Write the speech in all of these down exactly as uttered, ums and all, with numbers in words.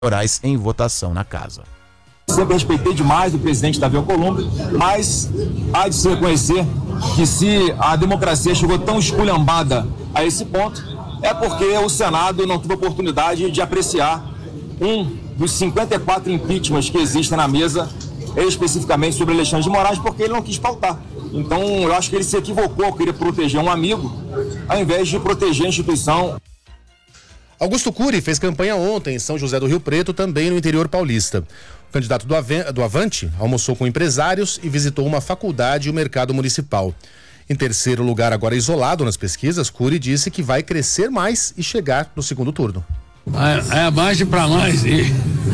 Moraes em votação na casa. Sempre respeitei demais o presidente Davi Alcolumbre, mas há de se reconhecer que se a democracia chegou tão esculhambada a esse ponto, é porque o Senado não teve oportunidade de apreciar um dos cinquenta e quatro impeachments que existem na mesa, especificamente sobre Alexandre de Moraes, porque ele não quis pautar. Então, eu acho que ele se equivocou, queria proteger um amigo, ao invés de proteger a instituição. Augusto Cury fez campanha ontem em São José do Rio Preto, também no interior paulista. O candidato do, Aven- do Avante almoçou com empresários e visitou uma faculdade e o mercado municipal. Em terceiro lugar, agora isolado nas pesquisas, Cury disse que vai crescer mais e chegar no segundo turno. É, é abaixo para mais. E...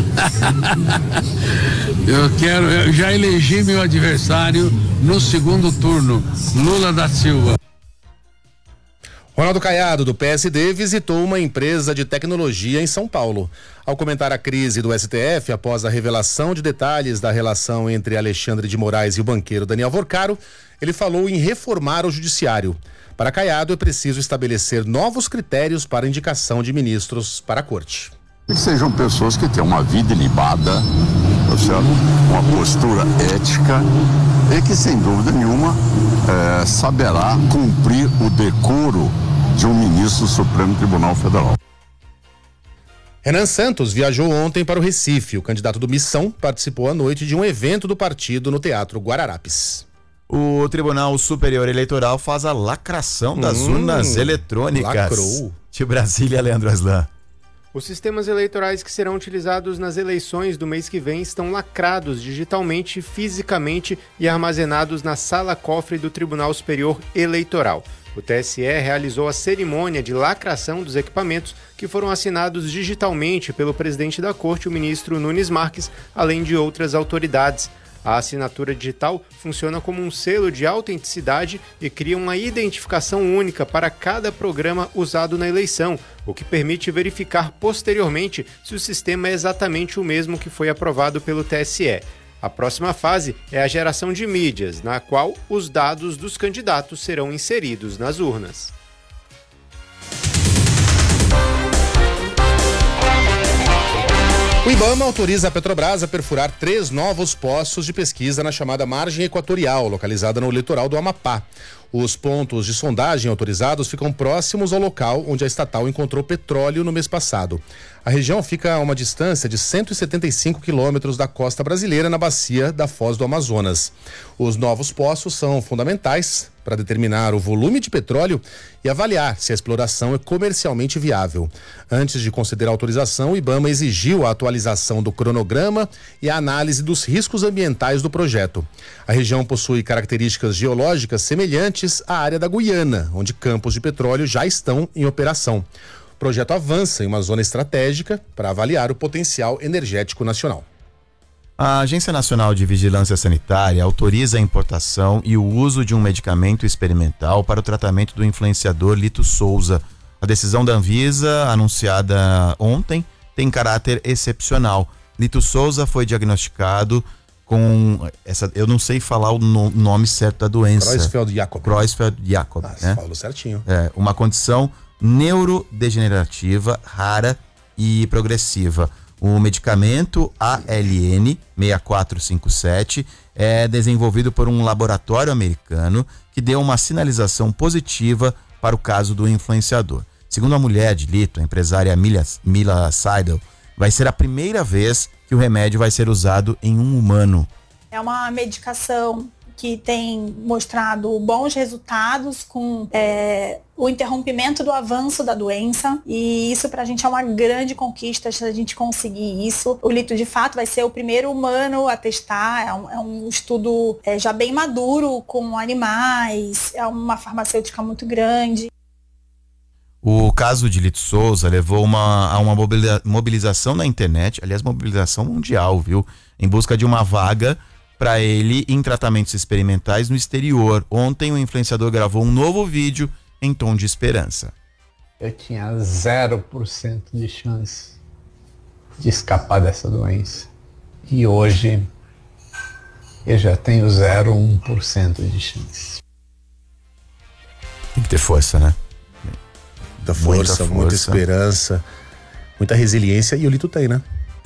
eu quero, eu já elegi meu adversário no segundo turno, Lula da Silva. Ronaldo Caiado, do P S D, visitou uma empresa de tecnologia em São Paulo. Ao comentar a crise do S T F após a revelação de detalhes da relação entre Alexandre de Moraes e o banqueiro Daniel Vorcaro, ele falou em reformar o judiciário. Para Caiado, é preciso estabelecer novos critérios para indicação de ministros para a corte. Que sejam pessoas que tenham uma vida ilibada, tá certo? Uma postura ética e que, sem dúvida nenhuma, é, saberá cumprir o decoro de um ministro do Supremo Tribunal Federal. Renan Santos viajou ontem para o Recife. O candidato do Missão participou à noite de um evento do partido no Teatro Guararapes. O Tribunal Superior Eleitoral faz a lacração das hum, urnas eletrônicas. Lacrou. De Brasília, Leandro Aslan. Os sistemas eleitorais que serão utilizados nas eleições do mês que vem estão lacrados digitalmente, fisicamente e armazenados na sala-cofre do Tribunal Superior Eleitoral. O T S E realizou a cerimônia de lacração dos equipamentos que foram assinados digitalmente pelo presidente da Corte, o ministro Nunes Marques, além de outras autoridades. A assinatura digital funciona como um selo de autenticidade e cria uma identificação única para cada programa usado na eleição, o que permite verificar posteriormente se o sistema é exatamente o mesmo que foi aprovado pelo T S E. A próxima fase é a geração de mídias, na qual os dados dos candidatos serão inseridos nas urnas. O IBAMA autoriza a Petrobras a perfurar três novos poços de pesquisa na chamada margem equatorial, localizada no litoral do Amapá. Os pontos de sondagem autorizados ficam próximos ao local onde a estatal encontrou petróleo no mês passado. A região fica a uma distância de cento e setenta e cinco quilômetros da costa brasileira, na bacia da Foz do Amazonas. Os novos poços são fundamentais para determinar o volume de petróleo e avaliar se a exploração é comercialmente viável. Antes de conceder a autorização, o IBAMA exigiu a atualização do cronograma e a análise dos riscos ambientais do projeto. A região possui características geológicas semelhantes à área da Guiana, onde campos de petróleo já estão em operação. O projeto avança em uma zona estratégica para avaliar o potencial energético nacional. A Agência Nacional de Vigilância Sanitária autoriza a importação e o uso de um medicamento experimental para o tratamento do influenciador Lito Souza. A decisão da Anvisa, anunciada ontem, tem caráter excepcional. Lito Souza foi diagnosticado com essa, eu não sei falar o no, nome certo da doença. Creutzfeldt-Jakob. Creutzfeldt-Jakob, ah, né? Falou certinho. É, uma condição neurodegenerativa, rara e progressiva. O medicamento A L N seis quatro cinco sete é desenvolvido por um laboratório americano que deu uma sinalização positiva para o caso do influenciador. Segundo a mulher de Lito, a empresária Mila, Mila Seidel, vai ser a primeira vez que o remédio vai ser usado em um humano. É uma medicação que tem mostrado bons resultados com é, o interrompimento do avanço da doença, e isso pra gente é uma grande conquista se a gente conseguir isso. O Lito de fato vai ser o primeiro humano a testar, é um, é um estudo é, já bem maduro com animais, é uma farmacêutica muito grande. O caso de Lito Souza levou uma, a uma mobilização na internet, aliás, mobilização mundial, viu? Em busca de uma vaga para ele em tratamentos experimentais no exterior. Ontem o influenciador gravou um novo vídeo em tom de esperança. Eu tinha zero por cento de chance de escapar dessa doença. E hoje eu já tenho zero vírgula um por cento de chance. Tem que ter força, né? Muita força, muita, força. muita esperança, muita resiliência, e o Lito tem, né?